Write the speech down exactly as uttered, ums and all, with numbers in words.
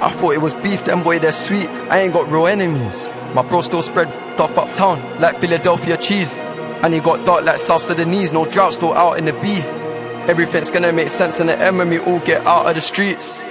I thought it was beef, them boy they're sweet. I ain't got real enemies. My bro still spread off uptown like Philadelphia cheese. And he got dark like South Sudanese. No drought, still out in the B. Everything's gonna make sense in the end when we all get out of the streets.